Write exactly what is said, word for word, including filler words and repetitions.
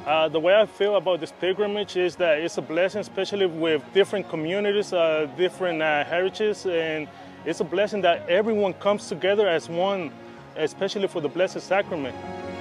Uh, the way I feel about this pilgrimage is that it's a blessing, especially with different communities, uh, different uh, heritages, and it's a blessing that everyone comes together as one, especially for the Blessed Sacrament.